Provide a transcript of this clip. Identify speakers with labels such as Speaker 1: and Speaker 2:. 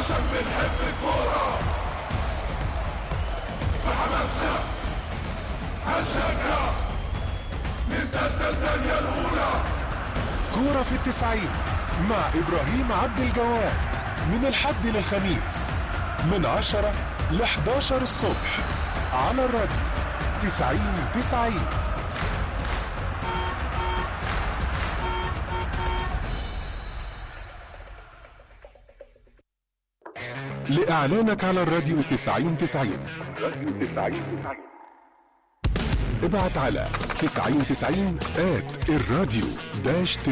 Speaker 1: عشان بنحب الكورة بحماسنا هنشجع من تالتة الدنيا الأولى.
Speaker 2: كورة في التسعين مع إبراهيم عبد الجواد من الحد للخميس من 10 ل 11 الصبح على الراديو 90. لإعلانك على الراديو 90 ابعت على 90 @ الراديو -.